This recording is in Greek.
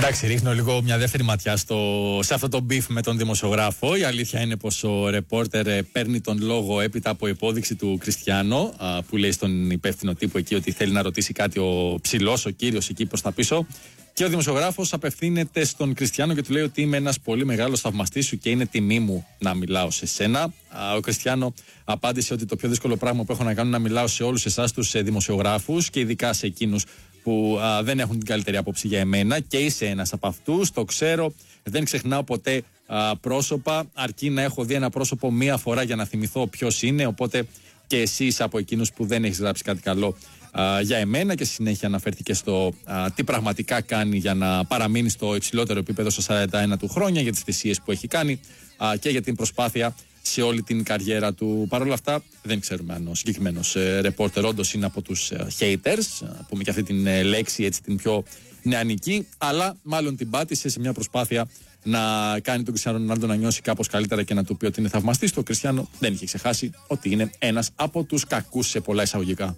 Εντάξει, ρίχνω λίγο μια δεύτερη ματιά σε αυτό το beef με τον δημοσιογράφο. Η αλήθεια είναι πως ο ρεπόρτερ παίρνει τον λόγο έπειτα από υπόδειξη του Κριστιάνο, που λέει στον υπεύθυνο τύπο εκεί ότι θέλει να ρωτήσει κάτι ο ψηλός, ο κύριος εκεί προς τα πίσω. Και ο δημοσιογράφος απευθύνεται στον Κριστιάνο και του λέει ότι είμαι ένας πολύ μεγάλος θαυμαστής σου και είναι τιμή μου να μιλάω σε σένα. Ο Κριστιάνο απάντησε ότι το πιο δύσκολο πράγμα που έχω να κάνω είναι να μιλάω σε όλους εσάς τους δημοσιογράφους και ειδικά σε εκείνους που δεν έχουν την καλύτερη άποψη για εμένα, και είσαι ένας από αυτούς, το ξέρω, δεν ξεχνάω ποτέ πρόσωπα, αρκεί να έχω δει ένα πρόσωπο μία φορά για να θυμηθώ ποιος είναι, οπότε και εσύ είσαι από εκείνους που δεν έχεις γράψει κάτι καλό για εμένα. Και στη συνέχεια αναφέρθηκε στο τι πραγματικά κάνει για να παραμείνει στο υψηλότερο επίπεδο στα 41 του χρόνια, για τις θυσίες που έχει κάνει και για την προσπάθεια σε όλη την καριέρα του. Παρ' όλα αυτά, δεν ξέρουμε αν ο συγκεκριμένος ρεπόρτερ όντως είναι από τους haters, πούμε και αυτή την λέξη, έτσι την πιο νεανική, αλλά μάλλον την πάτησε σε μια προσπάθεια να κάνει τον Κριστιάνο Ρονάλντο να νιώσει κάπως καλύτερα και να του πει ότι είναι θαυμαστής. Το Κριστιάνο δεν είχε ξεχάσει ότι είναι ένας από τους κακούς σε πολλά εισαγωγικά.